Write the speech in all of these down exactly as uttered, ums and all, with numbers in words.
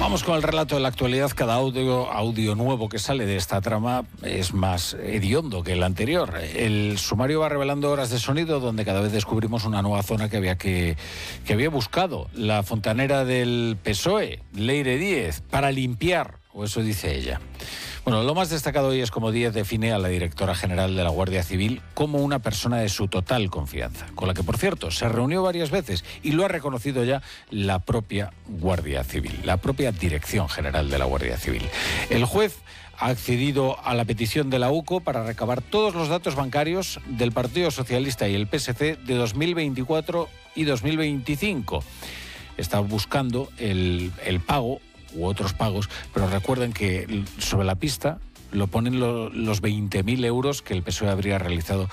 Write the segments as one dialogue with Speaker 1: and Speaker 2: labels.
Speaker 1: Vamos con el relato de la actualidad. Cada audio, audio nuevo que sale de esta trama es más hediondo que el anterior. El sumario va revelando horas de sonido donde cada vez descubrimos una nueva zona que había, que, que había buscado la fontanera del P S O E, Leire Díez, para limpiar, o eso dice ella. Bueno, lo más destacado hoy es cómo Díez define a la directora general de la Guardia Civil como una persona de su total confianza, con la que, por cierto, se reunió varias veces y lo ha reconocido ya la propia Guardia Civil, la propia Dirección General de la Guardia Civil. El juez ha accedido a la petición de la U C O para recabar todos los datos bancarios del Partido Socialista y el P S C de dos mil veinticuatro y dos mil veinticinco. Está buscando el, el pago u otros pagos, pero recuerden que sobre la pista lo ponen lo, los veinte mil euros que el P S O E habría realizado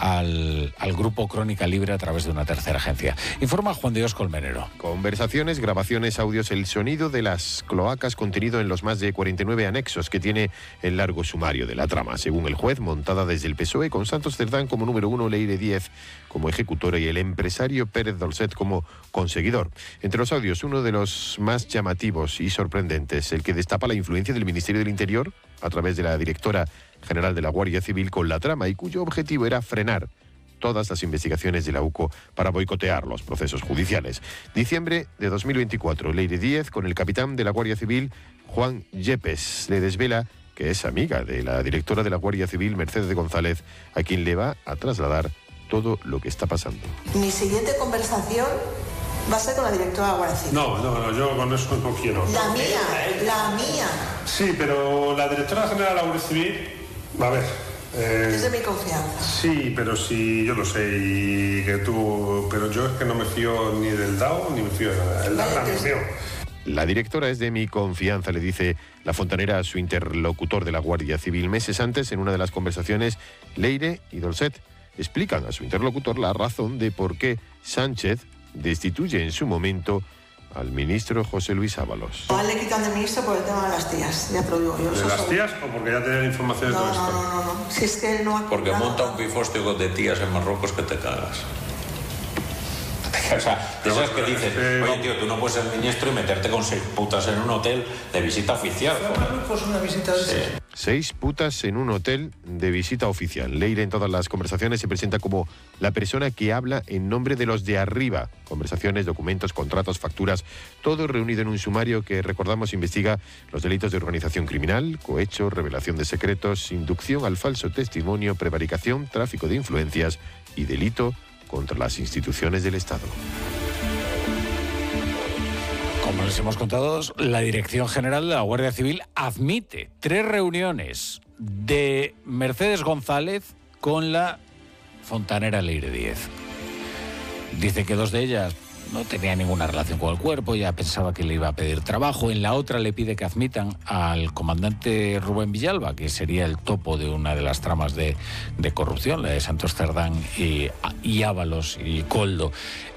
Speaker 1: al, al grupo Crónica Libre a través de una tercera agencia. Informa Juan Dios Colmenero.
Speaker 2: Conversaciones, grabaciones, audios, el sonido de las cloacas contenido en los más de cuarenta y nueve anexos que tiene el largo sumario de la trama. Según el juez, montada desde el P S O E, con Santos Cerdán como número uno, Leire Díez como ejecutora y el empresario Pérez Dolcet como conseguidor. Entre los audios, uno de los más llamativos y sorprendentes, el que destapa la influencia del Ministerio del Interior a través de la directora general de la Guardia Civil con la trama y cuyo objetivo era frenar todas las investigaciones de la U C O para boicotear los procesos judiciales. Diciembre de dos mil veinticuatro, Leire Díez con el capitán de la Guardia Civil, Juan Yepes, le desvela que es amiga de la directora de la Guardia Civil, Mercedes González, a quien le va a trasladar todo lo que está pasando.
Speaker 3: Mi siguiente conversación va a ser con la directora de la Guardia Civil.
Speaker 4: No, no, no, yo con eso no quiero.
Speaker 3: La mía, la mía.
Speaker 4: Sí, pero la directora general de la Guardia Civil, a ver... Eh,
Speaker 3: es de mi confianza.
Speaker 4: Sí, pero sí, yo lo sé, y que tú... Pero yo es que no me fío ni del D A O, ni me fío de nada. El D A O me fío.
Speaker 2: La directora es de mi confianza, le dice la fontanera a su interlocutor de la Guardia Civil. Meses antes, en una de las conversaciones, Leire y Dolcet explican a su interlocutor la razón de por qué Sánchez destituye en su momento al ministro José Luis Ábalos.
Speaker 3: No le quitan de ministro por el tema de las tías, ya te lo digo yo.
Speaker 4: ¿De las tías o porque ya tenían información de
Speaker 3: no,
Speaker 4: todo esto?
Speaker 3: No, no, no, no. Si es que él no ha...
Speaker 5: Porque monta un pifostio de tías en Marruecos que te cagas. O sea, de esas que dices,
Speaker 4: eh,
Speaker 5: oye tío, tú no puedes ser ministro y meterte con seis putas en un hotel de visita oficial.
Speaker 3: Marruecos una visita de
Speaker 5: sí.
Speaker 2: Seis putas en un hotel de visita oficial. Leire en todas las conversaciones se presenta como la persona que habla en nombre de los de arriba. Conversaciones, documentos, contratos, facturas, todo reunido en un sumario que, recordamos, investiga los delitos de organización criminal, cohecho, revelación de secretos, inducción al falso testimonio, prevaricación, tráfico de influencias y delito contra las instituciones del Estado.
Speaker 1: Como les hemos contado, la Dirección General de la Guardia Civil admite tres reuniones de Mercedes González con la fontanera Leire Díez. Dice que dos de ellas no tenían ninguna relación con el cuerpo, ya pensaba que le iba a pedir trabajo. En la otra le pide que admitan al comandante Rubén Villalba, que sería el topo de una de las tramas de, de corrupción, la de Santos Cerdán y, y Ábalos y Coldo.